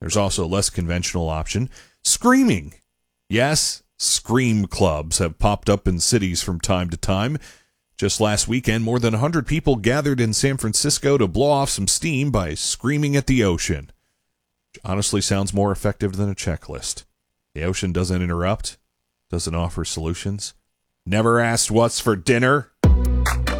There's also a less conventional option, screaming. Yes, scream clubs have popped up in cities from time to time. Just last weekend, more than 100 people gathered in San Francisco to blow off some steam by screaming at the ocean. Which honestly sounds more effective than a checklist. The ocean doesn't interrupt, doesn't offer solutions. Never asked what's for dinner.